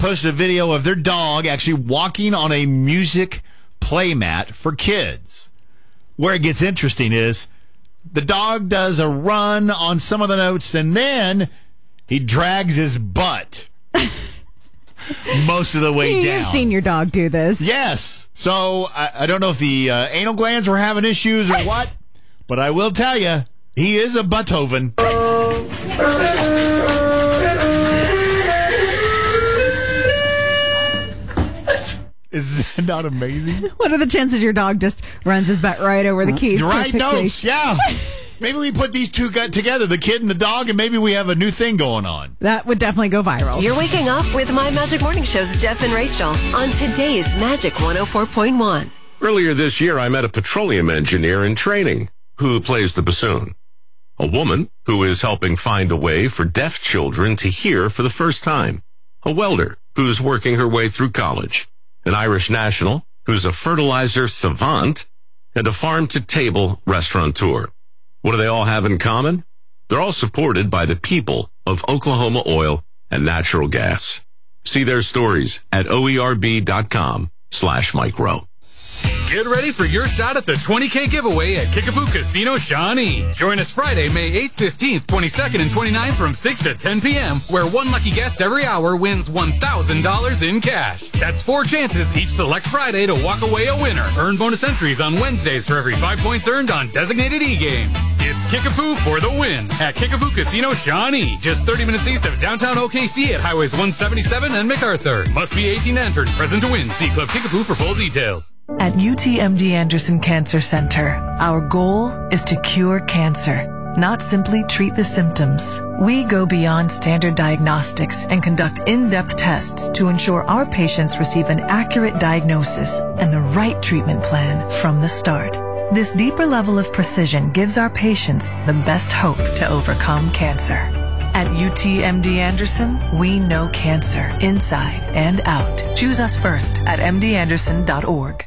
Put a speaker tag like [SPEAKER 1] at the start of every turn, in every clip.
[SPEAKER 1] posted a video of their dog actually walking on a music playmat for kids. Where it gets interesting is the dog does a run on some of the notes, and then he drags his butt most of the way down.
[SPEAKER 2] You've seen your dog do this.
[SPEAKER 1] Yes. So I don't know if the anal glands were having issues or what, but I will tell you, he is a Beethoven. Is that not amazing?
[SPEAKER 2] What are the chances your dog just runs his butt right over the keys?
[SPEAKER 1] Right notes, yeah. Maybe we put these two together, the kid and the dog, and maybe we have a new thing going on.
[SPEAKER 2] That would definitely go viral.
[SPEAKER 3] You're waking up with My Magic Morning Show's Jeff and Rachel on today's Magic 104.1.
[SPEAKER 4] Earlier this year, I met a petroleum engineer in training who plays the bassoon. A woman who is helping find a way for deaf children to hear for the first time. A welder who's working her way through college. An Irish national who's a fertilizer savant, and a farm-to-table restaurateur. What do they all have in common? They're all supported by the people of Oklahoma Oil and Natural Gas. See their stories at oerb.com/micro.
[SPEAKER 5] Get ready for your shot at the 20K giveaway at Kickapoo Casino Shawnee. Join us Friday, May 8th, 15th, 22nd, and 29th from 6 to 10 p.m., where one lucky guest every hour wins $1,000 in cash. That's 4 chances each select Friday to walk away a winner. Earn bonus entries on Wednesdays for every 5 points earned on designated e-games. It's Kickapoo for the win at Kickapoo Casino Shawnee, just 30 minutes east of downtown OKC at Highways 177 and MacArthur. Must be 18 to enter. Present to win. See Club Kickapoo for full details.
[SPEAKER 6] At UTMD Anderson Cancer Center, our goal is to cure cancer, not simply treat the symptoms. We go beyond standard diagnostics and conduct in-depth tests to ensure our patients receive an accurate diagnosis and the right treatment plan from the start. This deeper level of precision gives our patients the best hope to overcome cancer. At UTMD Anderson, we know cancer inside and out. Choose us first at mdanderson.org.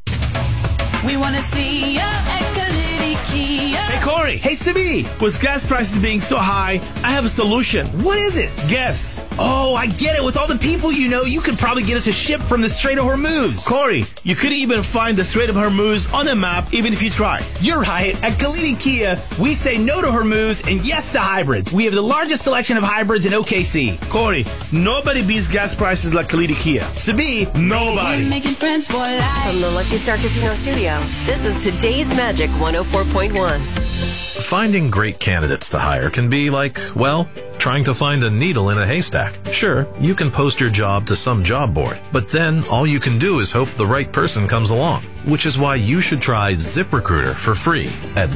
[SPEAKER 7] We want to see ya at Kalidi Kia.
[SPEAKER 8] Hey, Corey. Hey, Simi. With gas prices being so high, I have a solution. What is it? Guess. Oh, I get it. With all the people you know, you could probably get us a ship from the Strait of Hormuz. Corey, you couldn't even find the Strait of Hormuz on a map, even if you tried. You're right. At Kalidi Kia, we say no to Hormuz and yes to hybrids. We have the largest selection of hybrids in OKC. Corey, nobody beats gas prices like Kalidi Kia. Simi, nobody.
[SPEAKER 7] We're making friends for life.
[SPEAKER 3] From the Lucky Star Casino Studio, this is today's Magic 104.1.
[SPEAKER 9] Finding great candidates to hire can be like, well, trying to find a needle in a haystack. Sure, you can post your job to some job board, but then all you can do is hope the right person comes along, which is why you should try ZipRecruiter for free at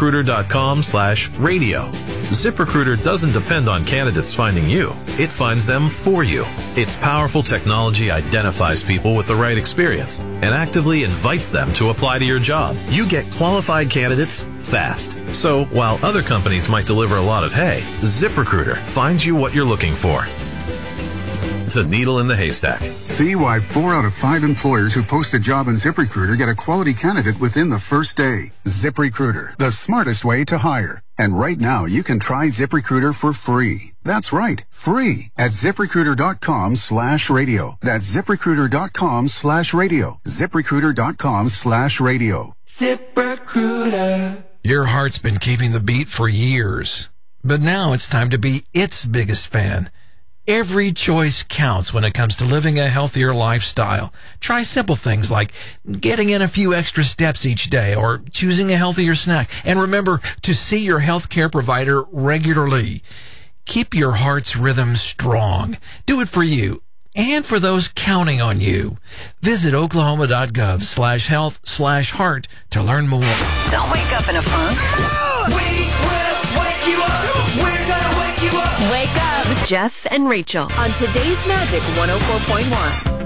[SPEAKER 9] ZipRecruiter.com/radio. ZipRecruiter doesn't depend on candidates finding you. It finds them for you. Its powerful technology identifies people with the right experience and actively invites them to apply to your job. You get qualified candidates fast. So while other companies might deliver a lot of hay, ZipRecruiter finds you what you're looking for. The needle in the haystack.
[SPEAKER 10] See why 4 out of 5 employers who post a job on ZipRecruiter get a quality candidate within the first day. ZipRecruiter, the smartest way to hire. And right now, you can try ZipRecruiter for free. That's right, free at ZipRecruiter.com/radio. That's ZipRecruiter.com/radio. ZipRecruiter.com/radio.
[SPEAKER 7] ZipRecruiter.
[SPEAKER 11] Your heart's been keeping the beat for years, but now it's time to be its biggest fan. Every choice counts when it comes to living a healthier lifestyle. Try simple things like getting in a few extra steps each day or choosing a healthier snack. And remember to see your healthcare provider regularly. Keep your heart's rhythm strong. Do it for you and for those counting on you. Visit oklahoma.gov/health/heart to learn more.
[SPEAKER 3] Don't wake up in a funk.
[SPEAKER 7] We will wake you up. We're gonna wake you up.
[SPEAKER 3] Wake up. Jeff and Rachel on today's Magic 104.1.